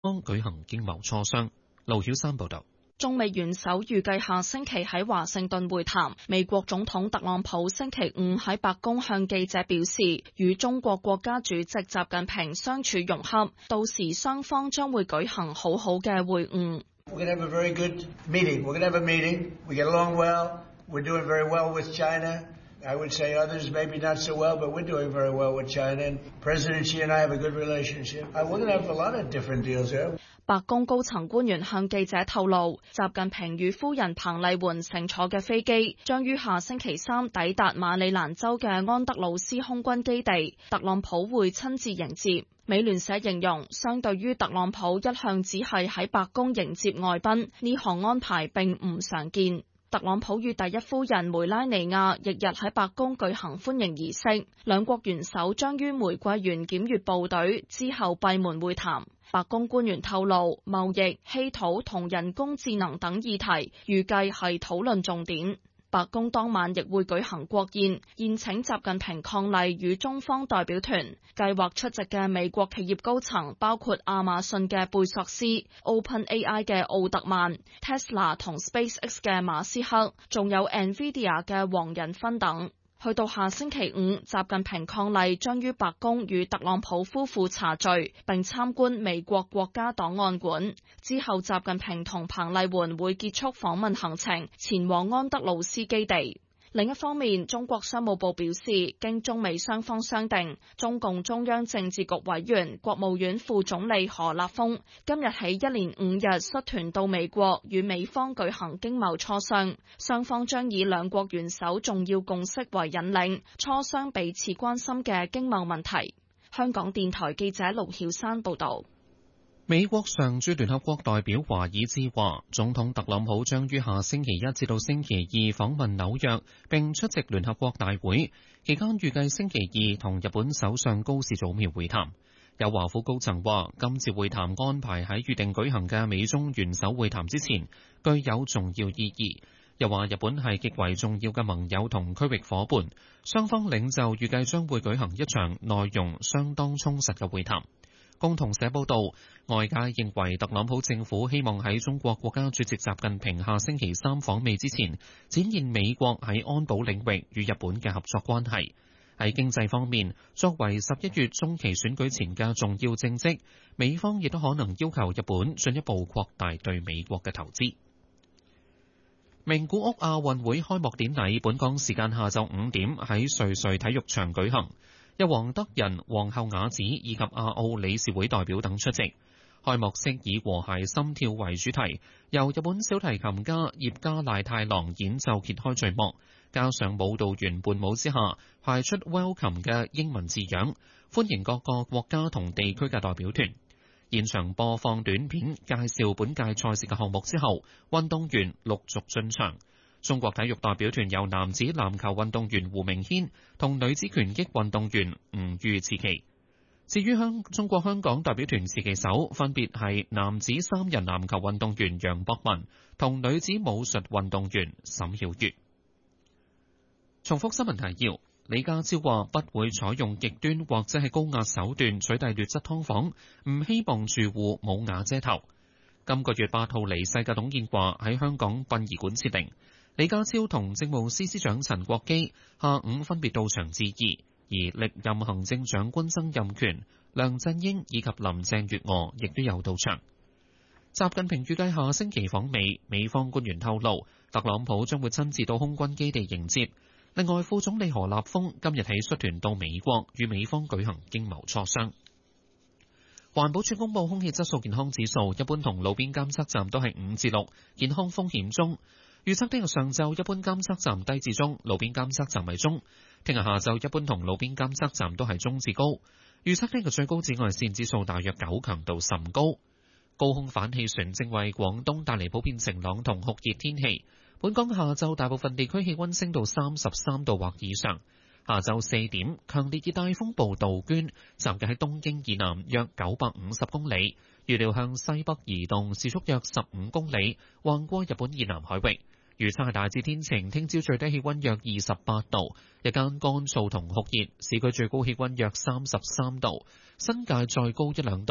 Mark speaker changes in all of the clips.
Speaker 1: 方舉行經貿磋商。盧曉山報道。
Speaker 2: 中美元首預計下星期喺華盛頓會談。美國總統特朗普星期五喺白宮向記者表示，與中國國家主席習近平相處融洽，到時雙方將會舉行好好嘅會晤。
Speaker 3: We're going to have a very good meeting. We're going to have a meeting. We get along well. We're doing very well with China. I would say others maybe not so well, but we're doing very well with China. And President Xi and I have a good relationship. We're going to have a lot of different deals here.
Speaker 2: 白宮高層官員向記者透露，習近平與夫人彭麗媛乘坐嘅飛機將於下星期三抵達馬里蘭州嘅安德魯斯空軍基地，特朗普會親自迎接。美聯社形容，相對於特朗普一向只係喺白宮迎接外賓，呢項安排並唔常見。特朗普與第一夫人梅拉尼亞翌日喺白宮舉行歡迎儀式，兩國元首將於玫瑰園檢閱部隊，之後閉門會談。白宮官員透露，貿易、稀土同人工智能等議題預計係討論重點。白宮當晚亦會舉行國宴，宴請習近平伉儷與中方代表團。計劃出席嘅美國企業高層包括亞馬遜嘅貝索斯、OpenAI 嘅奧特曼、Tesla 同 SpaceX 嘅馬斯克，仲有 NVIDIA 嘅黃仁勳等。去到下星期五，習近平伉儷將於白宮與特朗普夫婦茶聚，並參觀美國國家檔案館。之後，習近平同彭麗媛會結束訪問行程，前往安德魯斯基地。另一方面，中國商務部表示，經中美雙方商定，中共中央政治局委員、國務院副總理何立峰今日起一連5日率團到美國與美方舉行經貿磋商，雙方將以兩國元首重要共識為引領，磋商彼此關心嘅經貿問題。香港電台記者盧曉山報導。
Speaker 1: 美國常駐聯合國代表華爾茲話，總統特朗普將於下星期一至到星期二訪問紐約，並出席聯合國大會，期間預計星期二同日本首相高市早苗會談。有華府高層話，今次會談安排喺預定舉行嘅美中元首會談之前，具有重要意義。又話日本係極為重要嘅盟友同區域夥伴，雙方領袖預計將會舉行一場內容相當充實嘅會談。共同社報道，外界認為特朗普政府希望喺中國國家主席習近平下星期三訪美之前，展現美國喺安保領域與日本嘅合作關係。喺經濟方面，作為11月中期選舉前嘅重要政績，美方亦都可能要求日本進一步擴大對美國嘅投資。名古屋亞運會開幕典禮，本港時間下晝5點喺瑞穗體育場舉行。有黃德仁、皇后雅子以及亞奧理事會代表等出席。開幕式以和諧心跳為主題，由日本小提琴家葉加瀨太郎演奏揭開序幕，加上舞蹈員伴舞之下排出 Welcome 嘅英文字樣，歡迎各個國家同地區嘅代表團。現場播放短片介紹本屆賽事嘅項目之後，運動員陸續進場。中國體育代表團由男子籃球運動員胡明軒同女子拳擊運動員吳玉持旗。至於中國香港代表團持旗手分別係男子3人籃球運動員楊博文同女子武術運動員沈曉月。重複新聞提要：李家超話不會採用極端或者係高壓手段取締劣質劏房，唔希望住戶冇瓦遮頭。今個月8號離世嘅董建華喺香港殯儀館設靈。李家超同政務司司長陳國基下午分別到場致意，而歷任行政長官曾蔭權、梁振英以及林鄭月娥亦都有到場。習近平預計下星期訪美，美方官員透露，特朗普將會親自到空軍基地迎接。另外，副總理何立峰今日起率團到美國，與美方舉行經貿磋商。環保署公布空氣質素健康指數，一般同路邊監測站都係5至6，健康風險中。預測聽日上晝一般監測站低至中，路邊監測站為中。聽日下晝一般同路邊監測站都係中至高。預測聽日最高紫外線指數大約9，強度甚高。高空反氣旋正為廣東帶嚟普遍晴朗同酷熱天氣。本港下晝大部分地區氣溫升到33度或以上。下晝4點，強烈熱帶風暴杜鵑集結喺東京以南約950公里，預料向西北移動，時速約15公里，橫過日本以南海域。預測係大致天晴，聽朝最低氣溫約28度，日間乾燥同酷熱，市區最高氣溫約33度，新界再高1-2度。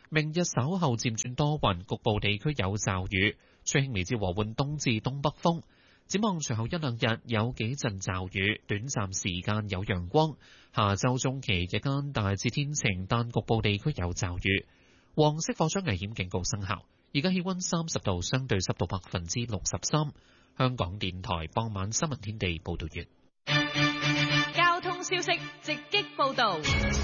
Speaker 1: 明日稍後漸轉多雲，局部地區有驟雨，吹輕微至和緩東至東北風。展望隨後一兩日有幾陣驟雨，短暫時間有陽光。下週中期日間大致天晴，但局部地區有驟雨。黃色火災危險警告生效。而家氣溫30度，相對濕度63%。香港電台傍晚新聞天地報道完。
Speaker 4: 交通消息直擊報道。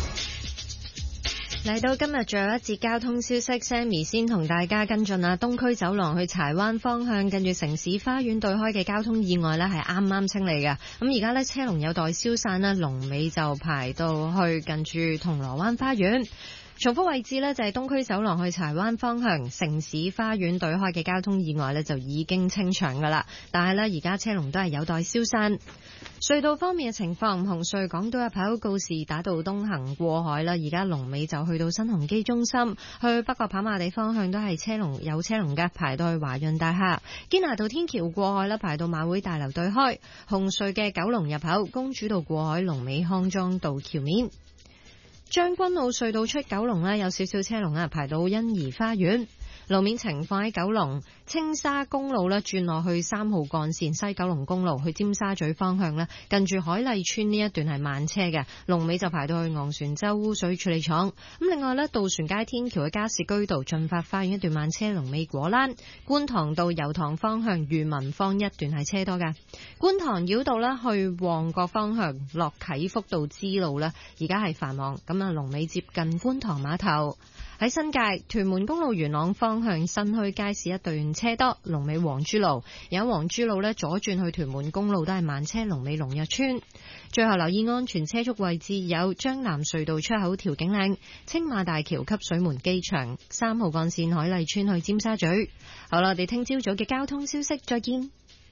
Speaker 5: 嚟到今日最後一節交通消息 ，Sammy 先同大家跟進啊。東區走廊去柴灣方向，近住城市花園對開嘅交通意外呢係啱啱清理嘅。咁而家呢，車龍有待消散啦，龍尾就排到去近住銅鑼灣花園。重複位置呢，就係東區走廊去柴灣方向，城市花園對開嘅交通意外呢就已經清場噶啦，但係呢，而家車龍都係有待消散。隧道方面嘅情況，紅隧港島入口告士打道東行過海啦，而家龍尾就去到新鴻基中心，去北角跑馬地方向都係有車龍嘅，排到去華潤大廈。堅拿道天橋過海啦，排到馬會大樓對開。紅隧嘅九龍入口公主道過海，龍尾康莊道橋面。將軍澳隧道出九龍呢，有少少車龍啊，排到欣怡花園。路面情況喺九龍青沙公路呢，轉落去3號幹線西九龍公路去尖沙咀方向呢，近住海麗村呢一段係慢車嘅，龍尾就排到去昂船洲污水處理廠。咁另外呢，渡船街天橋嘅加士居道駿發花園一段慢車，龍尾果欄。觀塘道油塘方向裕民坊一段係車多嘅。觀塘繞道呢，去旺角方向落啟福道支路呢，而家係繁忙，咁啊龍尾接近觀塘碼頭。喺新界屯門公路元朗方向新墟街市一段車多，龍尾黃珠路。有黃珠路呢，左轉去屯門公路都係慢車，龍尾龍日村。最後留意安全車速位置有將南隧道出口調景嶺、青馬大橋汲水門機場、3號幹線海麗村去尖沙咀。好啦，我哋聽朝早嘅交通消息，再見。